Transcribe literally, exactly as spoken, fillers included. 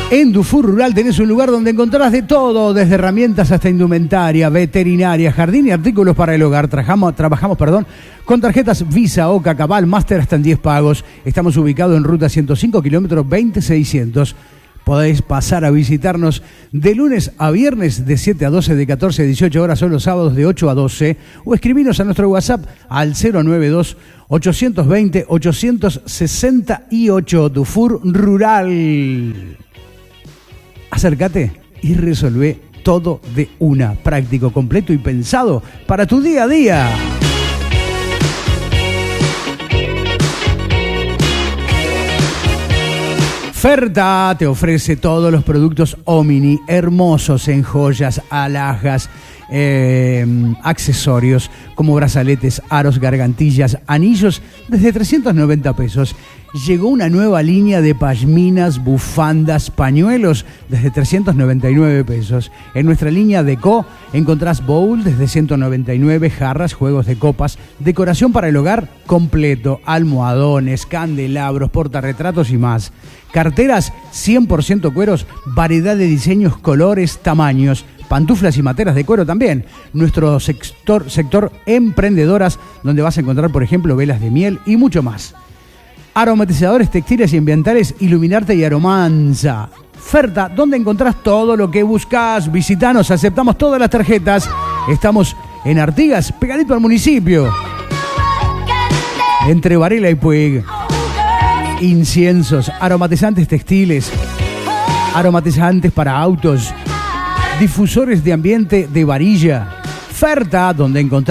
En Dufour Rural tenés un lugar donde encontrarás de todo, desde herramientas hasta indumentaria, veterinaria, jardín y artículos para el hogar. Trabajamos, trabajamos perdón, con tarjetas Visa, Oca, Cabal, Master hasta en diez pagos. Estamos ubicados en ruta ciento cinco, kilómetros veinte seiscientos. Podéis pasar a visitarnos de lunes a viernes de siete a doce, de catorce a dieciocho horas, o los sábados de ocho a doce, o escribinos a nuestro WhatsApp al cero nueve dos, ochocientos veinte, ochocientos sesenta y ocho. Dufour Rural. Acércate y resolvé todo de una. Práctico, completo y pensado para tu día a día. Ferta te ofrece todos los productos Omni, hermosos en joyas, alhajas, eh, accesorios como brazaletes, aros, gargantillas, anillos desde trescientos noventa pesos. Llegó una nueva línea de pashminas, bufandas, pañuelos desde trescientos noventa y nueve pesos. En nuestra línea Deco encontrás bowl desde ciento noventa y nueve, jarras, juegos de copas, decoración para el hogar completo, almohadones, candelabros, portarretratos y más. Carteras cien por ciento cueros, variedad de diseños, colores, tamaños. Pantuflas y materas de cuero también. Nuestro sector, sector emprendedoras, donde vas a encontrar, por ejemplo, velas de miel y mucho más. Aromatizadores textiles y ambientales Iluminarte y Aromanza. Ferta, donde encontrás todo lo que buscas. Visitanos, aceptamos todas las tarjetas. Estamos en Artigas, pegadito al municipio. Entre Varela y Puig. Inciensos, aromatizantes textiles, aromatizantes para autos, difusores de ambiente de varilla. Ferta, donde encontrás